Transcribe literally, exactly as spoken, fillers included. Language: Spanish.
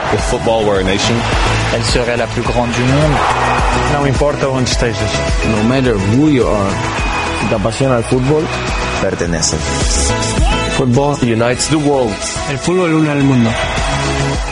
If football were a nation, elle serait la plus grande du monde. Não importa onde estejas. No matter who you are, si te apasiona el fútbol, perteneces. football unites the world. El fútbol une al mundo.